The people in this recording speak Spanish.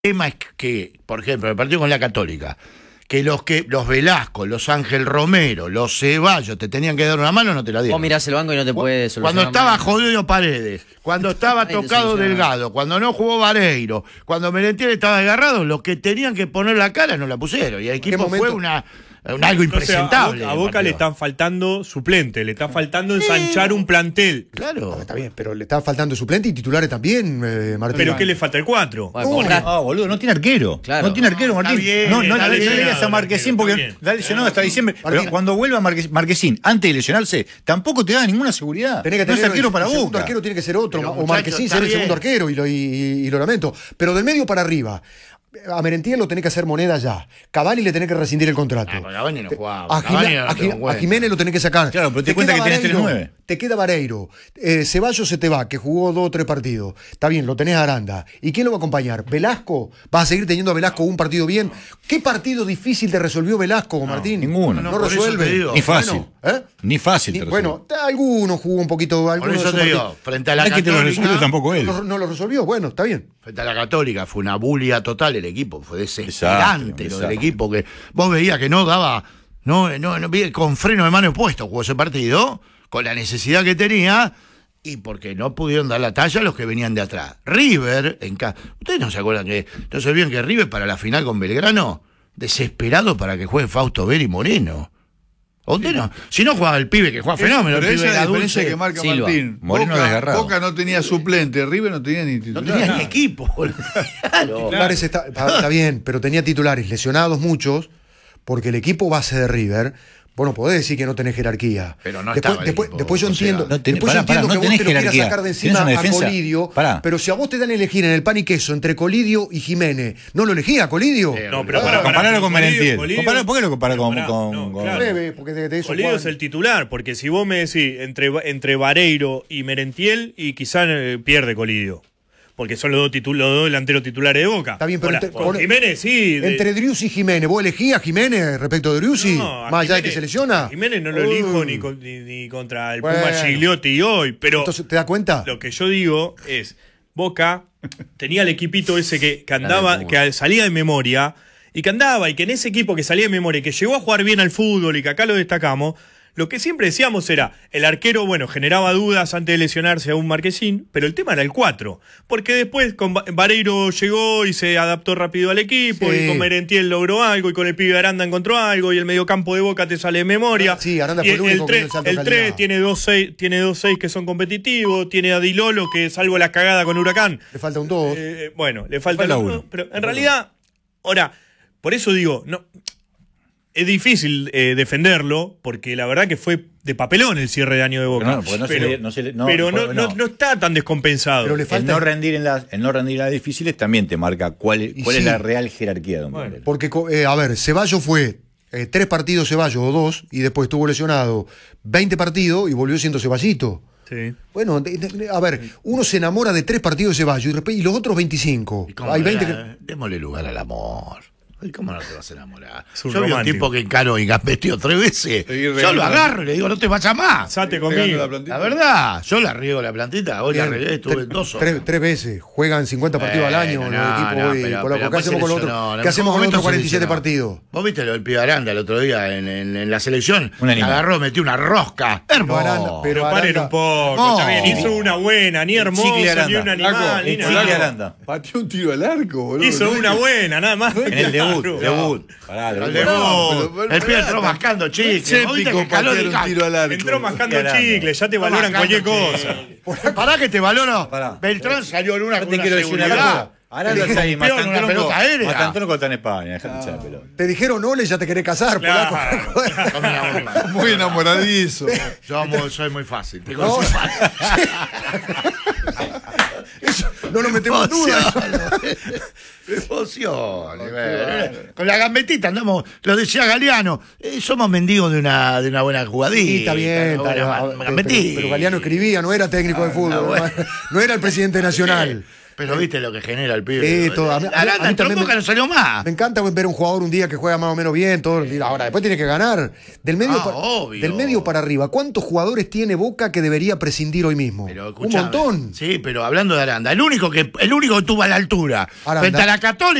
tema es que, por ejemplo, el partido con la Católica, que los Velasco, los Ángel Romero, los Ceballos te tenían que dar una mano, no te la dieron. Vos mirás el banco y no te puedes solucionar. Cuando estaba jodido Paredes, cuando estaba tocado Delgado, cuando no jugó Vareiro, cuando Merentiel estaba agarrado, los que tenían que poner la cara no la pusieron. Y el equipo fue algo impresentable. A Boca le están faltando suplentes, le está faltando ensanchar un plantel. Claro. Está bien, pero le está faltando suplente y titulares también, Martín. ¿Pero qué le falta? ¿El 4? Boludo, no tiene arquero. Claro. No tiene arquero, Martín. No le digas a Marquesín porque está lesionado hasta diciembre. Pero cuando vuelva Marquesín, antes de lesionarse, tampoco te da ninguna seguridad. Tenés que no es arquero para Boca. El segundo Boca. arquero tiene que ser otro, Pero, o Marquesín ser el segundo arquero, y lo lamento. Pero del medio para arriba. A Merentiel lo tenés que hacer moneda ya. Cavani le tenés que rescindir el contrato. Cavani no jugaba. A Jiménez lo tenés que sacar. Claro, pero te cuenta que tenés 3-9. Te queda Vareiro. Ceballos se te va, que jugó 2 o 3 partidos. Está bien, lo tenés a Aranda. ¿Y quién lo va a acompañar? ¿Velasco? ¿Vas a seguir teniendo a Velasco un partido bien? ¿Qué partido difícil te resolvió Velasco, Martín? Ninguno. No resuelve. Ni fácil. Bueno, Ni fácil. Te bueno, algunos jugó un poquito. Por eso te digo, frente a la Católica. No es que te lo resuelve tampoco él. No lo resolvió. Bueno, está bien. Frente a la Católica fue una bulia total el equipo, fue desesperante lo del equipo, que vos veías que no daba, con freno de mano puesto jugó ese partido, con la necesidad que tenía, y porque no pudieron dar la talla a los que venían de atrás. River, ustedes no se acuerdan que, entonces bien que River para la final con Belgrano, desesperado para que juegue Fausto Vera y Moreno. ¿Usted no? Si no jugaba el pibe que juega fenómeno, pero el pibe esa es la adulto diferencia que marca Silva. Martín. Moreno desgarrado. Boca no tenía suplente, River no tenía ni titular. no tenía ni equipo. Claro. Titulares está bien, pero tenía titulares lesionados muchos, porque el equipo base de River, bueno, podés decir que no tenés jerarquía. Pero no después, estaba el equipo, después yo entiendo, no tenés- después yo pará, entiendo no que vos tenés te lo quieras jerarquía. sacar de Tenés encima una a defensa. Colidio, Pará. pero si a vos te dan a elegir en el pan y queso entre Colidio y Jiménez, ¿no lo elegís a Colidio? No, pero Comparalo con Merentiel. Colidio- ¿Por qué lo comparás con claro. Breve, porque de eso Colidio Juan- es el titular, porque si vos me decís entre Vareiro y Merentiel, y quizás pierde Colidio. Porque son los dos delanteros titulares de Boca. Está bien, pero Ahora, con Jiménez sí. Entre Driussi y Jiménez, ¿vos elegís a Jiménez respecto de Driussi? No, a más allá de Jiménez- que se lesiona. a Jiménez no lo elijo ni contra el Bueno. Puma Gigliotti hoy, pero Entonces, ¿te das cuenta? lo que yo digo es, Boca tenía el equipito ese que andaba, que salía de memoria, y que andaba, y que en ese equipo que salía de memoria, y que llegó a jugar bien al fútbol, y que acá lo destacamos, lo que siempre decíamos era, el arquero, bueno, generaba dudas antes de lesionarse a un Marquesín, pero el tema era el 4, porque después con Vareiro llegó y se adaptó rápido al equipo, Sí. y con Merentiel logró algo, y con el pibe Aranda encontró algo, y el mediocampo de Boca te sale de memoria. Sí, Aranda Y fue el único que dio el el salto de 3 calidad. tiene dos 6 que son competitivos, tiene a Di Lolo que salvo la cagada con Huracán. Le falta un 2. Bueno, le falta Falta uno, uno. pero en realidad, ahora, por eso digo, no, es difícil defenderlo, porque la verdad que fue de papelón el cierre de año de Boca. Pero no está tan descompensado. Pero le El falta. no rendir en las difíciles también te marca cuál Y es sí. la real jerarquía de un Bueno. plantel. Porque, a ver, Ceballos fue 3 partidos Ceballos o 2, y después estuvo lesionado 20 partidos y volvió siendo Ceballito. Sí. Bueno, a ver, uno se enamora de 3 partidos de Ceballos y los otros 25. Hay 20 que... Démosle lugar al amor. Ay, ¿cómo no te vas a enamorar? Es un Yo vi un romántico. tipo que encaró y gambeteó 3 veces. Seguí Yo regando lo la- agarro y le digo, no te vayas más. Pasate Pegando conmigo. la plantita. La verdad, yo la riego la plantita. Hoy la Bien, regué, estuve en 2 horas. 3 veces. Juegan 50 partidos al año los equipos hoy. ¿Qué hacemos con los otros? ¿Qué hacemos con los otros 47 partidos? ¿Vos viste lo del pibe Aranda el otro día en la selección? Un animal. Agarró, metió una rosca. Aranda, Hermoso. Pero paren Aranda- un poco, No. está bien, hizo una buena, ni hermoso, Chicle ni Aranda. un animal, ni El nada. Chicle Aranda. Pateó un tiro al arco, boludo. Hizo una buena, nada más. En el debut. Claro. Debut. Pará, El debut. debut. pero- El pibe entró mascando chicle. ¿Vos viste Épico que caló patear de un tiro al arco. Entró mascando Aranda. chicle, ya te Entró valoran mascando cualquier chicle. cosa. Pará que te valoro. Pará. Beltrán salió en una Yo con te una quiero decir una seguridad. cosa. Aranda está ahí, Rompió en una pelota aérea. Matantuono está en España, dejate echar de pelota. Te dijeron ole, ya te querés casar. Claro. polaco. Muy enamoradizo. Yo soy muy fácil. Te No, conocí fácil. eso no nos metemos en duda. Emociones. Con la gambetita andamos, lo decía Galeano, somos mendigos de una buena jugadita. Sí, está bien. una buena Pero gambetita. Galeano escribía, no era técnico de fútbol. bueno. No era el presidente nacional. Pero viste lo que genera el pibe. Sí, todo. A mí Aranda en Boca no salió más. Me encanta ver un jugador un día que juega más o menos bien, todo. Ahora, después tiene que ganar. Del medio para arriba, ¿cuántos jugadores tiene Boca que debería prescindir hoy mismo? Pero, un montón. Sí, pero hablando de Aranda, el único que tuvo a la altura Aranda. frente a la Católica.